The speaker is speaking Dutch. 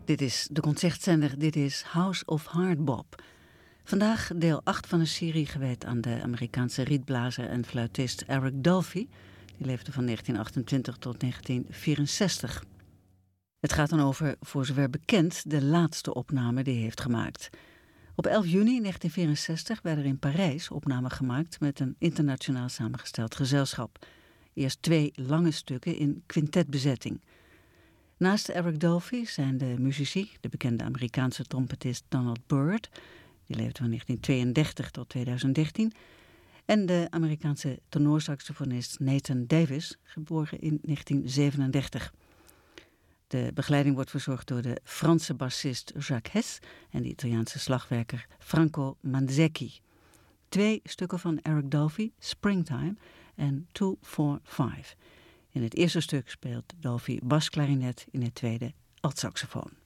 Dit is de concertzender, dit is House of Hardbop. Vandaag deel 8 van een serie gewijd aan de Amerikaanse rietblazer en fluitist Eric Dolphy. Die leefde van 1928 tot 1964. Het gaat dan over, voor zover bekend, de laatste opname die hij heeft gemaakt. Op 11 juni 1964 werden er in Parijs opnamen gemaakt met een internationaal samengesteld gezelschap. Eerst 2 lange stukken in quintetbezetting. Naast Eric Dolphy zijn de muzici, de bekende Amerikaanse trompetist Donald Byrd, die leefde van 1932 tot 2013, en de Amerikaanse tenorsaxofonist Nathan Davis, geboren in 1937. De begeleiding wordt verzorgd door de Franse bassist Jacques Hess en de Italiaanse slagwerker Franco Manzecchi. 2 stukken van Eric Dolphy, Springtime en 2-4-5. In het eerste stuk speelt Dolphy basklarinet, in het tweede altsaxofoon.